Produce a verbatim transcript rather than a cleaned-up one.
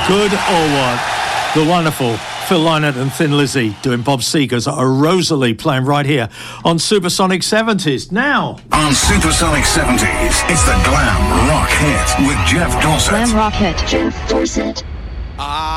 Good or what? The wonderful Phil Lynott and Thin Lizzy doing Bob Seger's A Rosalie, playing right here on Supersonic seventies. Now, on Supersonic seventies, it's the Glam Rock Hit with Jeff Dorset. Glam Rock Hit. Jeff Dorset. Ah.